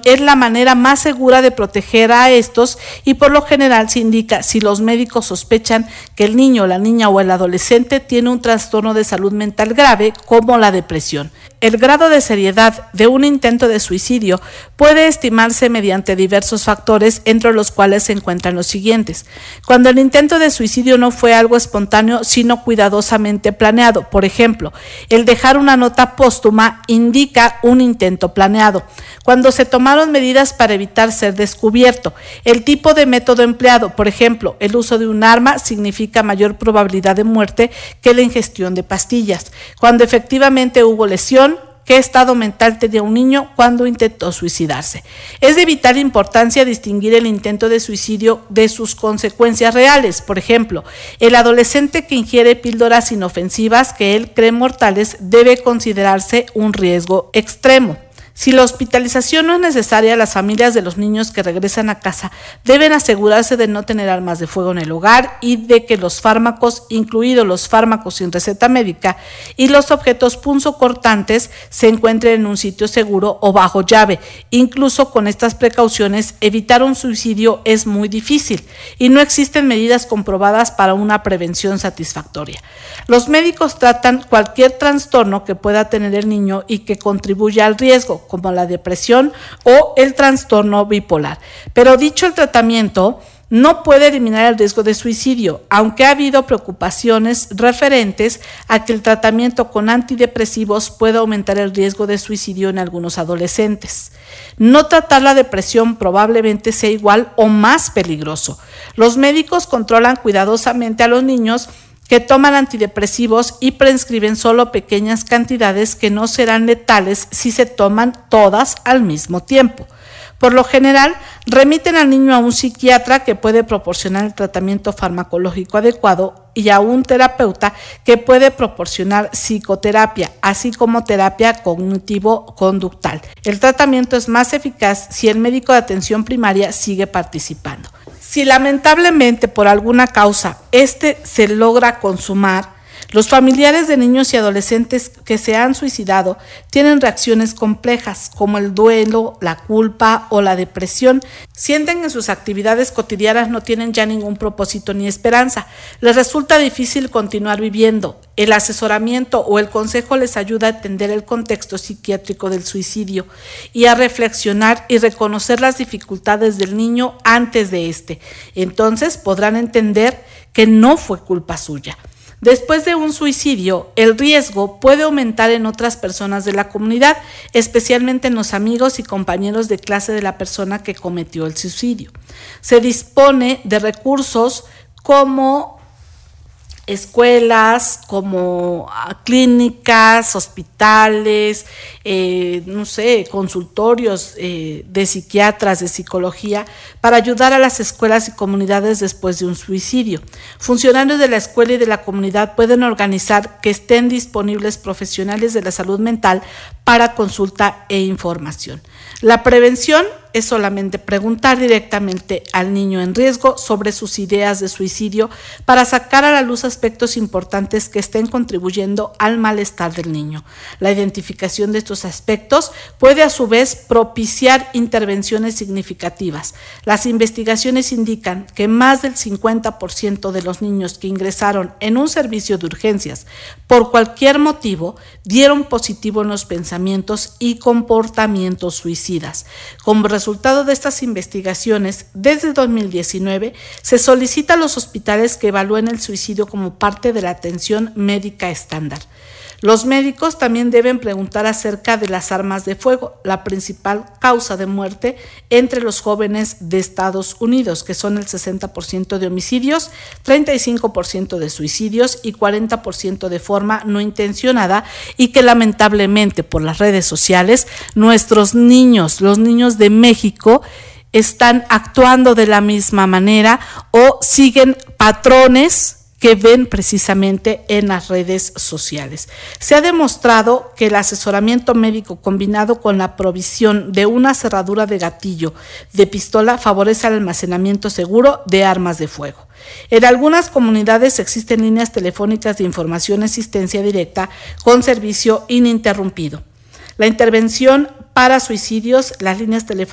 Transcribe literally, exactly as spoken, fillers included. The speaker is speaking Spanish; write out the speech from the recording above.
es la manera más segura de proteger a estos y por lo general se indica si los médicos sospechan que el niño, la niña o el adolescente tiene un trastorno de salud mental grave como la depresión. El grado de seriedad de un intento de suicidio puede estimarse mediante diversos factores, entre los cuales se encuentran los siguientes. Cuando el intento de suicidio no fue algo espontáneo, sino cuidadosamente planeado. Por ejemplo, el dejar una nota póstuma indica un intento planeado. Cuando se tomaron medidas para evitar ser descubierto. El tipo de método empleado, por ejemplo, el uso de un arma significa mayor probabilidad de muerte que la ingestión de pastillas. Cuando efectivamente hubo lesión, ¿qué estado mental tenía un niño cuando intentó suicidarse? Es de vital importancia distinguir el intento de suicidio de sus consecuencias reales. Por ejemplo, el adolescente que ingiere píldoras inofensivas que él cree mortales debe considerarse un riesgo extremo. Si la hospitalización no es necesaria, las familias de los niños que regresan a casa deben asegurarse de no tener armas de fuego en el hogar y de que los fármacos, incluidos los fármacos sin receta médica, y los objetos punzocortantes se encuentren en un sitio seguro o bajo llave. Incluso con estas precauciones, evitar un suicidio es muy difícil y no existen medidas comprobadas para una prevención satisfactoria. Los médicos tratan cualquier trastorno que pueda tener el niño y que contribuya al riesgo, como la depresión o el trastorno bipolar. Pero dicho el tratamiento no puede eliminar el riesgo de suicidio, aunque ha habido preocupaciones referentes a que el tratamiento con antidepresivos puede aumentar el riesgo de suicidio en algunos adolescentes. No tratar la depresión probablemente sea igual o más peligroso. Los médicos controlan cuidadosamente a los niños que toman antidepresivos y prescriben solo pequeñas cantidades que no serán letales si se toman todas al mismo tiempo. Por lo general, remiten al niño a un psiquiatra que puede proporcionar el tratamiento farmacológico adecuado y a un terapeuta que puede proporcionar psicoterapia, así como terapia cognitivo-conductual. El tratamiento es más eficaz si el médico de atención primaria sigue participando. Si lamentablemente por alguna causa este se logra consumar, los familiares de niños y adolescentes que se han suicidado tienen reacciones complejas como el duelo, la culpa o la depresión. Sienten que sus actividades cotidianas no tienen ya ningún propósito ni esperanza. Les resulta difícil continuar viviendo. El asesoramiento o el consejo les ayuda a entender el contexto psiquiátrico del suicidio y a reflexionar y reconocer las dificultades del niño antes de este. Entonces podrán entender que no fue culpa suya. Después de un suicidio, el riesgo puede aumentar en otras personas de la comunidad, especialmente en los amigos y compañeros de clase de la persona que cometió el suicidio. Se dispone de recursos como escuelas, como clínicas, hospitales, eh, no sé, consultorios eh, de psiquiatras, de psicología, para ayudar a las escuelas y comunidades después de un suicidio. Funcionarios de la escuela y de la comunidad pueden organizar que estén disponibles profesionales de la salud mental para consulta e información. La prevención es solamente preguntar directamente al niño en riesgo sobre sus ideas de suicidio para sacar a la luz aspectos importantes que estén contribuyendo al malestar del niño. La identificación de estos aspectos puede a su vez propiciar intervenciones significativas. Las investigaciones indican que más del cincuenta por ciento de los niños que ingresaron en un servicio de urgencias por cualquier motivo dieron positivo en los pensamientos y comportamientos suicidas. Como resultado de estas investigaciones, desde dos mil diecinueve se solicita a los hospitales que evalúen el suicidio como parte de la atención médica estándar. Los médicos también deben preguntar acerca de las armas de fuego, la principal causa de muerte entre los jóvenes de Estados Unidos, que son el sesenta por ciento de homicidios, treinta y cinco por ciento de suicidios y cuarenta por ciento de forma no intencionada, y que lamentablemente por las redes sociales nuestros niños, los niños de México, están actuando de la misma manera o siguen patrones que ven precisamente en las redes sociales. Se ha demostrado que el asesoramiento médico combinado con la provisión de una cerradura de gatillo de pistola favorece el almacenamiento seguro de armas de fuego. En algunas comunidades existen líneas telefónicas de información y asistencia directa con servicio ininterrumpido. La intervención para suicidios, las líneas telefónicas